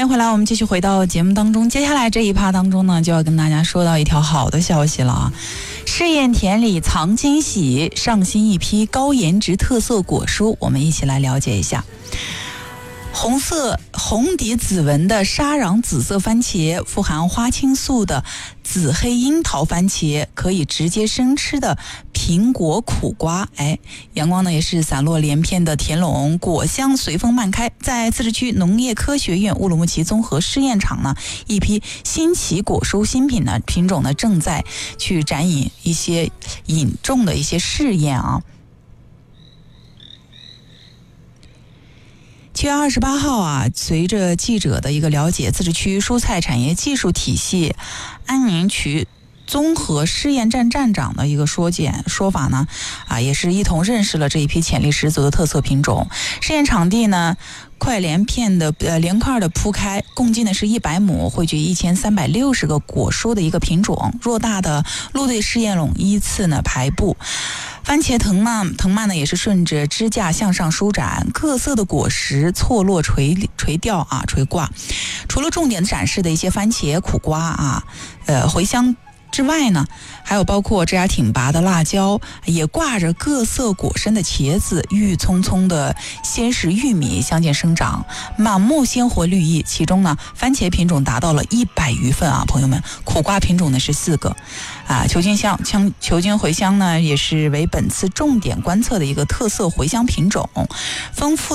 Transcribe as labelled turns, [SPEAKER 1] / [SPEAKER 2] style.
[SPEAKER 1] 迎回来，我们继续回到节目当中。接下来这一趴当中呢，就要跟大家说到一条好的消息了啊！试验田里藏惊喜，上新一批高颜值特色果蔬，我们一起来了解一下。红底紫纹的沙壤紫色番茄，富含花青素的紫黑樱桃番茄，可以直接生吃的苹果苦瓜，阳光呢也是散落连片的田垄，果香随风漫开。在自治区农业科学院乌鲁木齐综合试验场呢，一批新奇果蔬新品呢品种呢正在去展引一些引种的一些试验啊。7月28号啊，随着记者的一个了解，自治区蔬菜产业技术体系安宁区综合试验站站长的一个说法呢，也是一同认识了这一批潜力十足的特色品种。试验场地呢，块连块的铺开，共计呢是100亩，汇聚1360个果蔬的一个品种。偌大的陆队试验垄依次呢排布。番茄藤蔓呢也是顺着支架向上舒展，各色的果实错落垂挂。除了重点展示的一些番茄、苦瓜茴香之外呢，还有包括枝芽挺拔的辣椒，也挂着各色果身的茄子，郁郁葱葱的鲜食玉米相间生长，满目鲜活绿意。其中呢，番茄品种达到了100余份啊，朋友们，苦瓜品种呢是4个。球茎茴香呢也是为本次重点观测的一个特色茴香品种，丰富